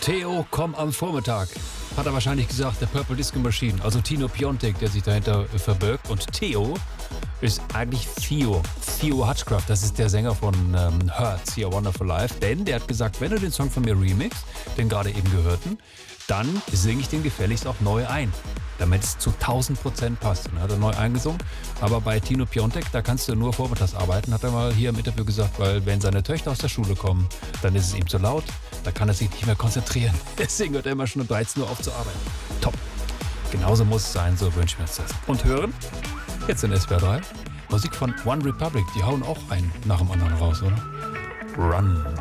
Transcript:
Theo, komm am Vormittag. Hat er wahrscheinlich gesagt, der Purple Disco Machine. Also Tino Piontek, der sich dahinter verbirgt. Und Theo ist eigentlich Theo. Theo Hutchcraft, das ist der Sänger von Hurts, Here Wonderful Life. Denn der hat gesagt, wenn du den Song von mir remixst, den gerade eben gehörten, dann singe ich den gefälligst auch neu ein, damit es zu 1000% passt. Und hat er neu eingesungen. Aber bei Tino Piontek, da kannst du nur vormittags arbeiten, hat er mal hier im Interview gesagt, weil wenn seine Töchter aus der Schule kommen, dann ist es ihm zu laut, da kann er sich nicht mehr konzentrieren. Deswegen hört er immer schon um 13 Uhr auf zu arbeiten. Top. Genauso muss es sein, so wünschen wir uns das. Und hören? Jetzt in SWR 3. Musik von One Republic, die hauen auch einen nach dem anderen raus, oder? Run.